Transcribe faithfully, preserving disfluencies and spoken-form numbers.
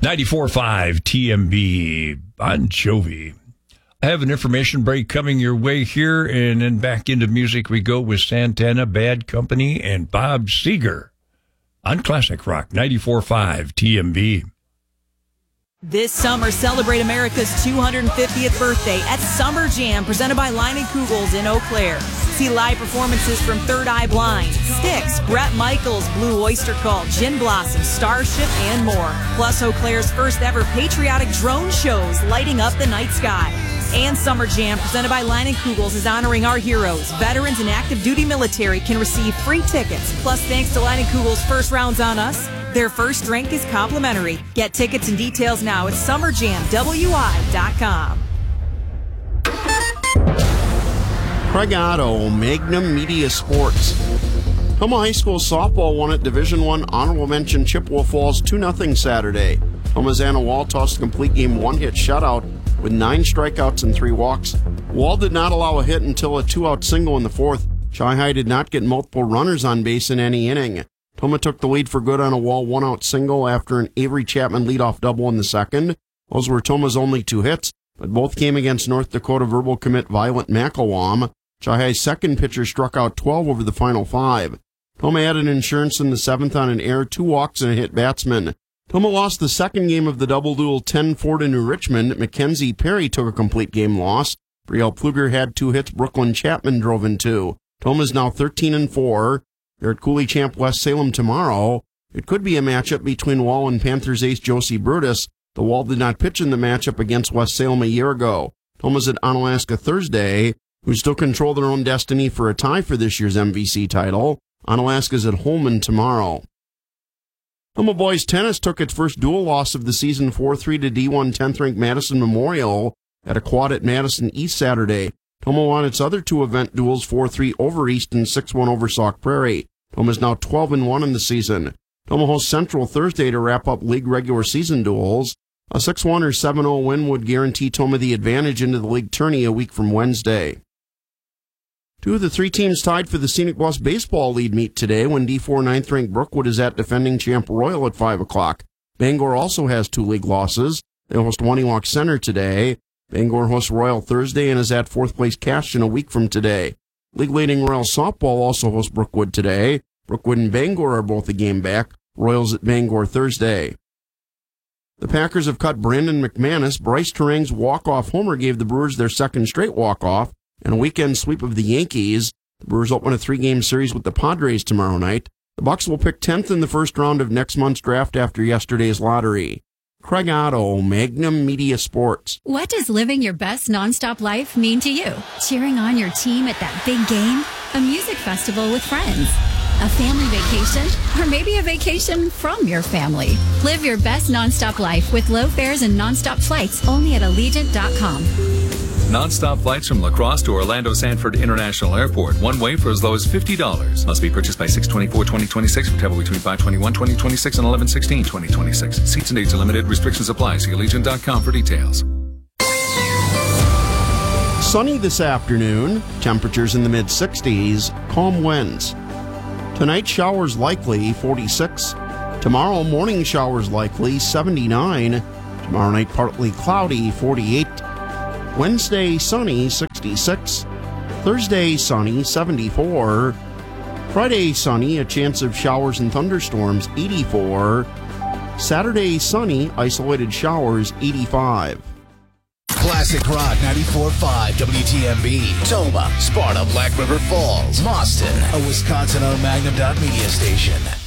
ninety-four point five T M B, Bon Jovi. I have an information break coming your way here, and then back into music we go with Santana, Bad Company, and Bob Seger on Classic Rock, ninety-four point five T M B. This summer, celebrate America's two hundred fiftieth birthday at Summer Jam, presented by Line and Kugels in Eau Claire. See live performances from Third Eye Blind, Styx, Bret Michaels, Blue Oyster Cult, Gin Blossom, Starship, and more. Plus Eau Claire's first ever patriotic drone shows lighting up the night sky. And Summer Jam, presented by Line and Kugels, is honoring our heroes. Veterans and active duty military can receive free tickets. Plus, thanks to Line and Kugels' First Rounds on Us, their first drink is complimentary. Get tickets and details now at summer jam w i dot com. Craig Otto, Magnum Media Sports. Toma High School softball won at Division One honorable mention Chippewa Falls two nothing Saturday. Toma's Anna Wall tossed a complete game one-hit shutout with nine strikeouts and three walks. Wall did not allow a hit until a two-out single in the fourth. Chi High did not get multiple runners on base in any inning. Toma took the lead for good on a Wall one-out single after an Avery Chapman leadoff double in the second. Those were Toma's only two hits, but both came against North Dakota verbal commit Violet McElwam. Chi High's second pitcher struck out twelve over the final five. Toma added insurance in the seventh on an error, two walks, and a hit batsman. Toma lost the second game of the double duel ten four to New Richmond. Mackenzie Perry took a complete game loss. Brielle Pfluger had two hits. Brooklyn Chapman drove in two. Toma is now thirteen and four. They're at Cooley Champ West Salem tomorrow. It could be a matchup between Wall and Panthers ace Josie Brutus. The Wall did not pitch in the matchup against West Salem a year ago. Toma's at Onalaska Thursday, who still control their own destiny for a tie for this year's M V C title. Onalaska's at Holman tomorrow. Toma boys tennis took its first dual loss of the season four three to D one tenth-ranked Madison Memorial at a quad at Madison East Saturday. Toma won its other two event duels four three over East and six one over Sauk Prairie. Toma is now twelve and one in the season. Toma hosts Central Thursday to wrap up league regular season duels. A six one or seven oh win would guarantee Toma the advantage into the league tourney a week from Wednesday. Two of the three teams tied for the Scenic Bluffs baseball lead meet today when D four ninth-ranked Brookwood is at defending champ Royal at five o'clock. Bangor also has two league losses. They host Waniwak Center today. Bangor hosts Royal Thursday and is at fourth-place Caston a week from today. League-leading Royal softball also hosts Brookwood today. Brookwood and Bangor are both a game back. Royals at Bangor Thursday. The Packers have cut Brandon McManus. Bryce Terang's walk-off homer gave the Brewers their second straight walk-off and a weekend sweep of the Yankees. The Brewers open a three-game series with the Padres tomorrow night. The Bucs will pick tenth in the first round of next month's draft after yesterday's lottery. Craig Otto, Magnum Media Sports. What does living your best nonstop life mean to you? Cheering on your team at that big game? A music festival with friends? A family vacation? Or maybe a vacation from your family? Live your best nonstop life with low fares and nonstop flights only at Allegiant dot com. Non-stop flights from La Crosse to Orlando Sanford International Airport. One way for as low as fifty dollars. Must be purchased by six twenty-four twenty twenty-six for travel between five twenty-one twenty twenty-six and eleven sixteen twenty twenty-six. Seats and dates are limited. Restrictions apply. See Allegiant dot com for details. Sunny this afternoon. Temperatures in the mid-sixties. Calm winds. Tonight, showers likely, forty-six. Tomorrow, morning showers likely, seventy-nine. Tomorrow night, partly cloudy, forty-eight. Wednesday, sunny, sixty-six. Thursday, sunny, seventy-four. Friday, sunny, a chance of showers and thunderstorms, eighty-four. Saturday, sunny, isolated showers, eighty-five. Classic Rock ninety-four point five W T M B. Toma, Sparta, Black River Falls, Boston, a Wisconsin-owned Magnum Media station.